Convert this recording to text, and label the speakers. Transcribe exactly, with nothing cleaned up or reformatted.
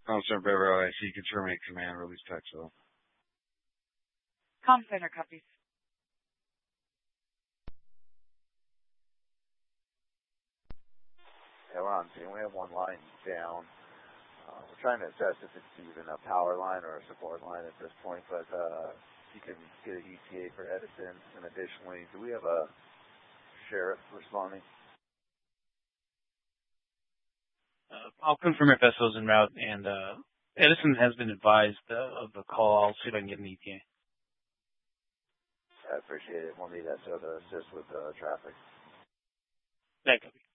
Speaker 1: Concern Beverly, I see. Confirming command release text. So.
Speaker 2: Com center copies.
Speaker 3: Yeah, we're on scene. We have one line down. Uh, we're trying to assess if it's even a power line or a support line at this point, but uh, you can get an E T A for Edison. And additionally, do we have a sheriff responding?
Speaker 4: Uh, I'll confirm if Vessel's en route, and uh, Edison has been advised uh, of the call. I'll see if I can get an E T A.
Speaker 3: I appreciate it. We'll need that so to assist with uh, traffic.
Speaker 4: That copy.